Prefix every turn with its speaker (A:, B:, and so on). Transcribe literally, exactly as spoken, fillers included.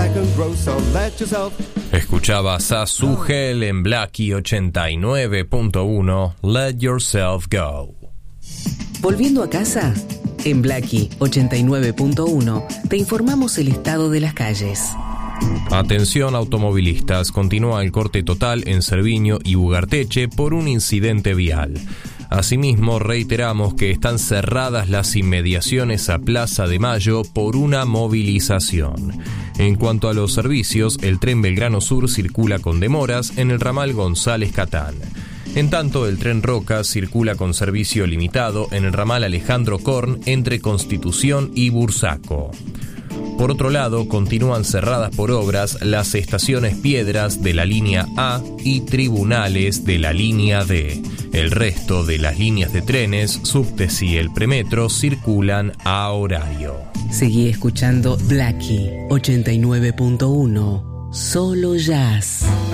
A: Escuchabas a Sugel en Blackie ochenta y nueve punto uno, Let Yourself Go.
B: Volviendo a casa, en Blackie ochenta y nueve punto uno te informamos el estado de las calles.
A: Atención automovilistas, continúa el corte total en Cerviño y Ugarteche por un incidente vial. Asimismo, reiteramos que están cerradas las inmediaciones a Plaza de Mayo por una movilización. En cuanto a los servicios, el tren Belgrano Sur circula con demoras en el ramal González Catán. En tanto, el tren Roca circula con servicio limitado en el ramal Alejandro Korn entre Constitución y Bursaco. Por otro lado, continúan cerradas por obras las estaciones Piedras de la línea A y Tribunales de la línea D. El resto de las líneas de trenes, subtes y el premetro circulan a horario.
B: Seguí escuchando Blackie ochenta y nueve punto uno, solo jazz.